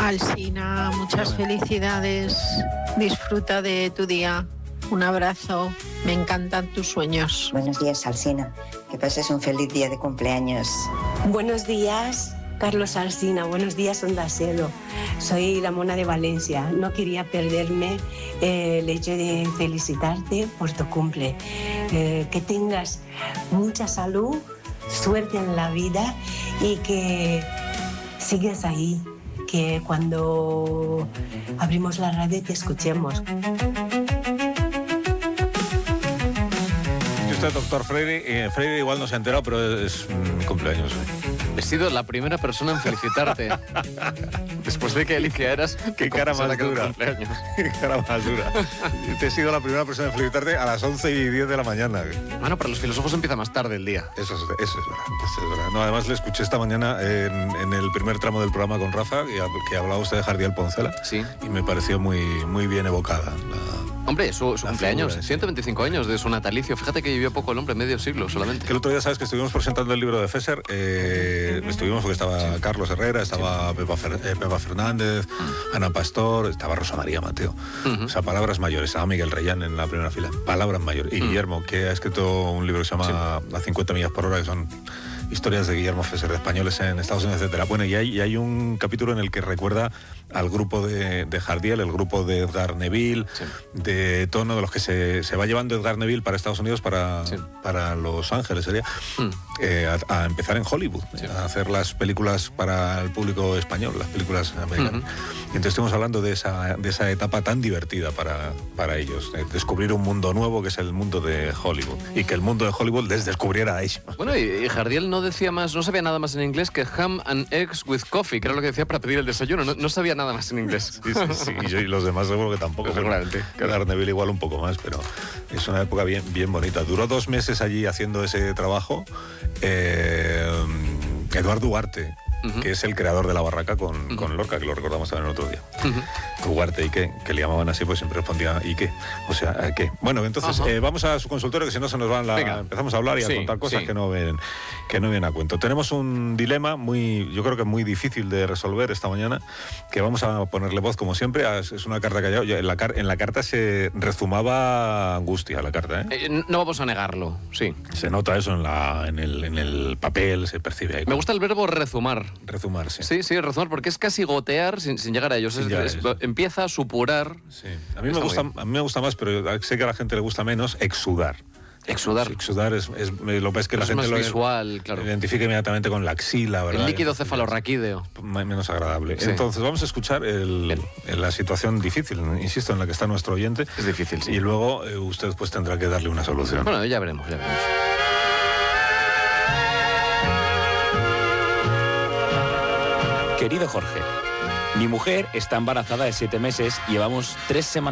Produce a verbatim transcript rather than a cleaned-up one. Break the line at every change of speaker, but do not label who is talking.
Alsina, muchas felicidades. Disfruta de tu día. Un abrazo. Me encantan tus sueños.
Buenos días, Alsina. Que pases un feliz día de cumpleaños.
Buenos días, Carlos Alsina. Buenos días, Onda Cero. Soy la Mona de Valencia. No quería perderme eh, el hecho de felicitarte por tu cumple. Eh, que tengas mucha salud, suerte en la vida y que sigas ahí. Que cuando abrimos la radio te escuchemos.
Usted, doctor Freire, eh, Freire igual no se ha enterado, pero es mi cumpleaños.
He sido la primera persona en felicitarte. Después de que eligieras...
Qué cara más dura. Qué cara más dura. Te he sido la primera persona en felicitarte a las once y diez de la mañana.
Bueno, para los filósofos empieza más tarde el día.
Eso es, eso es verdad. Eso es verdad. No, además le escuché esta mañana en, en el primer tramo del programa con Rafa, que, que hablaba usted de Jardiel Poncela.
Sí.
Y me pareció muy, muy bien evocada la...
Hombre, su, su cumpleaños,
figura,
ciento veinticinco años de su natalicio. Fíjate que vivió poco el hombre, medio siglo solamente.
Que el otro día, sabes, que estuvimos presentando el libro de Fesser. Eh, estuvimos porque estaba sí. Carlos Herrera, estaba sí. Pepa, Fer, eh, Pepa Fernández, uh-huh. Ana Pastor, estaba Rosa María Mateo. Uh-huh. O sea, palabras mayores. Estaba Miguel Reyán en la primera fila. Palabras mayores. Y uh-huh. Guillermo, que ha escrito un libro que se llama sí. A cincuenta millas por hora, que son historias de Guillermo Fesser, de españoles en Estados Unidos, etcétera. Bueno, y hay, y hay un capítulo en el que recuerda al grupo de, de Jardiel, el grupo de Edgar Neville, sí. de tono de los que se, se va llevando Edgar Neville para Estados Unidos, para, sí. para Los Ángeles, sería, mm. eh, a, a empezar en Hollywood, sí. a hacer las películas para el público español, las películas americanas. Mm-hmm. Y entonces estamos hablando de esa, de esa etapa tan divertida para, para ellos, de descubrir un mundo nuevo que es el mundo de Hollywood, y que el mundo de Hollywood les descubriera a ellos.
Bueno, y, y Jardiel no decía más, no sabía nada más en inglés que ham and eggs with coffee, que era lo que decía para pedir el desayuno, no, no sabía nada más en inglés.
Sí, sí, sí. Y, yo, y los demás seguro que tampoco.
Seguramente.
Edgar Neville igual un poco más, pero es una época bien, bien bonita. Duró dos meses allí haciendo ese trabajo. Eh, Eduardo Duarte, uh-huh. que es el creador de La Barraca con, uh-huh. con Lorca, que lo recordamos también el otro día. Uh-huh. Duarte, ¿y qué? Que le llamaban así, pues siempre respondía, ¿y qué? O sea, ¿qué? Bueno, entonces uh-huh. eh, vamos a su consultorio, que si no se nos van la... Venga. Empezamos a hablar y a sí, contar cosas sí. que no ven que no vienen a cuento. Tenemos un dilema muy, yo creo que muy difícil de resolver esta mañana, que vamos a ponerle voz como siempre. Es una carta que ha llegado. En la, en la carta se rezumaba angustia, la carta, ¿eh?
Eh, no vamos a negarlo, sí.
Se nota eso en, la, en, el, en el papel, se percibe ahí.
Me gusta el verbo rezumar.
Rezumar, sí.
Sí, sí, rezumar, porque es casi gotear sin, sin llegar a ellos. Es, es, empieza a supurar.
Sí. A mí, me gusta, a mí me gusta más, pero sé que a la gente le gusta menos, exudar.
Exudar.
Sí, exudar es, es lo que es que la
es
gente
más
lo
visual, claro.
identifica inmediatamente con la axila, ¿verdad?
El líquido cefalorraquídeo.
Menos agradable.
Sí.
Entonces vamos a escuchar el, el, la situación difícil, insisto, en la que está nuestro oyente.
Es difícil, sí.
Y luego eh, usted pues tendrá que darle una solución.
Bueno, ya veremos, ya veremos.
Querido Jorge, mi mujer está embarazada de siete meses y llevamos tres semanas